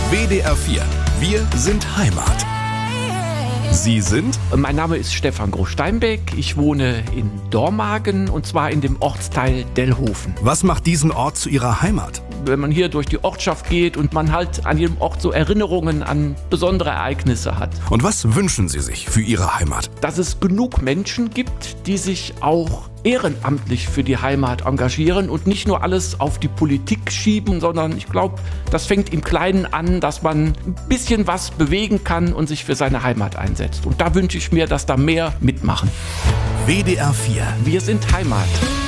WDR 4. Wir sind Heimat. Sie sind? Mein Name ist Stefan Groß-Steinbeck. Ich wohne in Dormagen und zwar in dem Ortsteil Dellhofen. Was macht diesen Ort zu Ihrer Heimat? Wenn man hier durch die Ortschaft geht und man halt an jedem Ort so Erinnerungen an besondere Ereignisse hat. Und was wünschen Sie sich für Ihre Heimat? Dass es genug Menschen gibt, die sich auch ehrenamtlich für die Heimat engagieren und nicht nur alles auf die Politik schieben, sondern ich glaube, das fängt im Kleinen an, dass man ein bisschen was bewegen kann und sich für seine Heimat einsetzt. Und da wünsche ich mir, dass da mehr mitmachen. WDR 4. Wir sind Heimat.